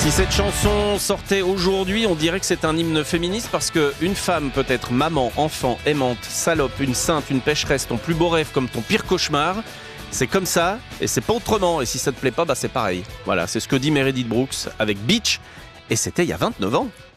Si cette chanson sortait aujourd'hui, on dirait que c'est un hymne féministe parce qu'une femme peut être maman, enfant, aimante, salope, une sainte, une pécheresse, ton plus beau rêve comme ton pire cauchemar. C'est comme ça et c'est pas autrement. Et si ça te plaît pas, c'est pareil. Voilà, c'est ce que dit Meredith Brooks avec Beach et c'était il y a 29 ans.